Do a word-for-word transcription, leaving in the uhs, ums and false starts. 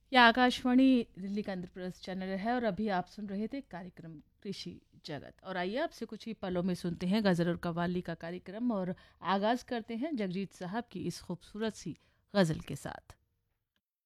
यह आकाशवाणी दिल्ली का आंध्र प्रदेश चैनल है और अभी आप सुन रहे थे कार्यक्रम कृषि जगत। और आइए आपसे कुछ ही पलों में सुनते हैं गज़ल और कव्वाली का कार्यक्रम और आगाज़ करते हैं जगजीत साहब की इस खूबसूरत सी गज़ल के साथ।